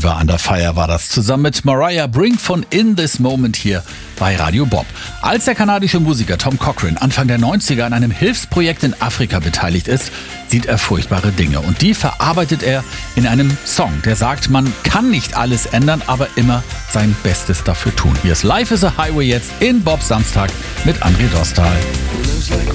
Believer Under Fire war das, zusammen mit Mariah Brink von In This Moment hier bei Radio Bob. Als der kanadische Musiker Tom Cochrane Anfang der 90er an einem Hilfsprojekt in Afrika beteiligt ist, sieht er furchtbare Dinge. Und die verarbeitet er in einem Song, der sagt, man kann nicht alles ändern, aber immer sein Bestes dafür tun. Hier ist Life is a Highway jetzt in Bob Samstag mit André Dostal.